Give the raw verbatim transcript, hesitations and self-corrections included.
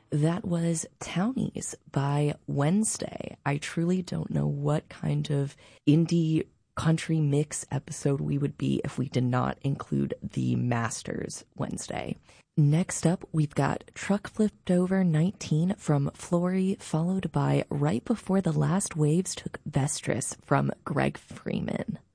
That was Townies by Wednesday. I truly don't know what kind of indie country mix episode we would be if we did not include the Masters Wednesday. Next up, we've got Truck Flipped Over nineteen from Flory, followed by Right Before the Last Waves Took Vestris from Greg Freeman.